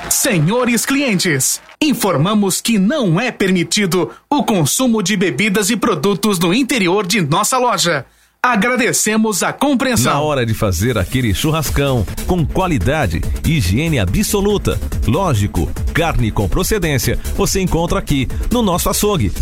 Senhores clientes, informamos que não é permitido o consumo de bebidas e produtos no interior de nossa loja. Agradecemos a compreensão. Na hora de fazer aquele churrascão com qualidade, higiene absoluta, lógico, carne com procedência, você encontra aqui no nosso açougue.